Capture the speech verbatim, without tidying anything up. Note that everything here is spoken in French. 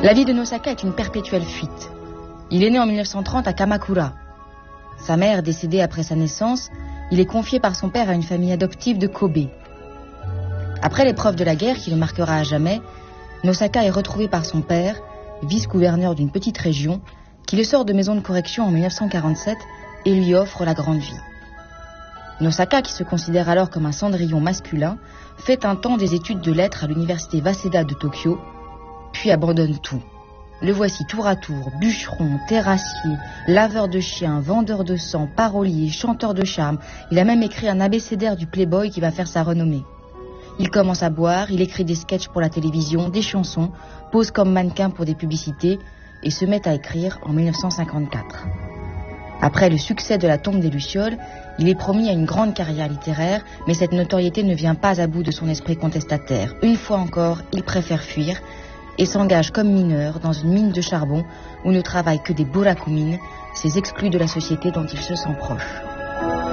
La vie de Nosaka est une perpétuelle fuite. Il est né en mille neuf cent trente à Kamakura. Sa mère décédée après sa naissance, il est confié par son père à une famille adoptive de Kobe. Après l'épreuve de la guerre qui le marquera à jamais, Nosaka est retrouvé par son père, vice-gouverneur d'une petite région, qui le sort de maison de correction en mille neuf cent quarante-sept et lui offre la grande vie. Nosaka, qui se considère alors comme un cendrillon masculin, fait un temps des études de lettres à l'université Waseda de Tokyo, puis abandonne tout. Le voici tour à tour, bûcheron, terrassier, laveur de chiens, vendeur de sang, parolier, chanteur de charme. Il a même écrit un abécédaire du Playboy qui va faire sa renommée. Il commence à boire, il écrit des sketchs pour la télévision, des chansons, pose comme mannequin pour des publicités et se met à écrire en mille neuf cent cinquante-quatre. Après le succès de La tombe des Lucioles, il est promis à une grande carrière littéraire, mais cette notoriété ne vient pas à bout de son esprit contestataire. Une fois encore, il préfère fuir et s'engage comme mineur dans une mine de charbon où ne travaillent que des burakumines, ces exclus de la société dont il se sent proche.